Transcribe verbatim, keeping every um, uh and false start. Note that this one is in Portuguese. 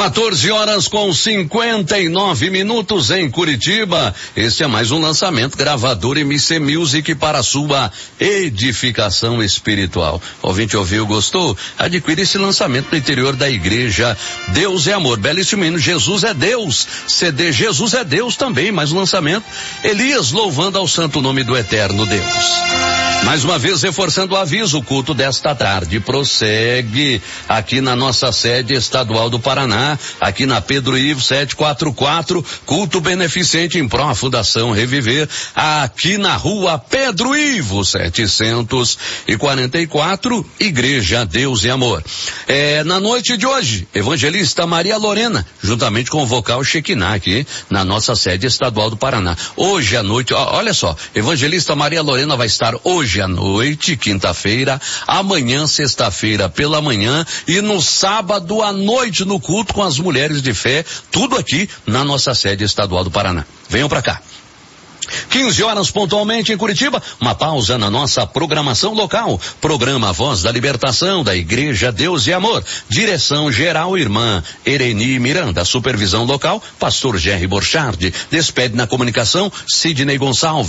quatorze horas com cinquenta e nove minutos em Curitiba. Este é mais um lançamento gravador M C Music para a sua edificação espiritual. Ouvinte ouviu, gostou? Adquira esse lançamento no interior da igreja Deus é Amor. Belíssimo hino, Jesus é Deus. C D Jesus é Deus também, mais um lançamento. Elias louvando ao santo nome do eterno Deus. Mais uma vez, reforçando o aviso, o culto desta tarde prossegue aqui na nossa sede estadual do Paraná, aqui na Pedro Ivo setecentos e quarenta e quatro, culto beneficente em pró a Fundação Reviver, aqui na rua Pedro Ivo setecentos e quarenta e quatro, Igreja Deus e Amor. É, na noite de hoje, evangelista Maria Lorena, juntamente com o vocal Shekinah aqui na nossa sede estadual do Paraná. Hoje à noite, ó, olha só, evangelista Maria Lorena vai estar hoje à noite, quinta-feira, amanhã, sexta-feira pela manhã e no sábado à noite no culto com as mulheres de fé, tudo aqui na nossa sede estadual do Paraná. Venham pra cá. quinze horas pontualmente em Curitiba, uma pausa na nossa programação local. Programa Voz da Libertação da Igreja Deus e Amor. Direção geral irmã Ereni Miranda. Supervisão local, pastor Jerry Borchardt. Despede na comunicação, Sidney Gonçalves.